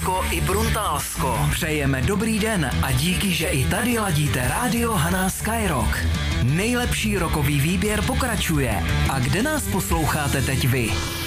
Hanásko i Bruntálsko. Přejeme dobrý den a díky, že i tady ladíte rádio Haná Skyrock. Nejlepší rockový výběr pokračuje. A kde nás posloucháte teď vy?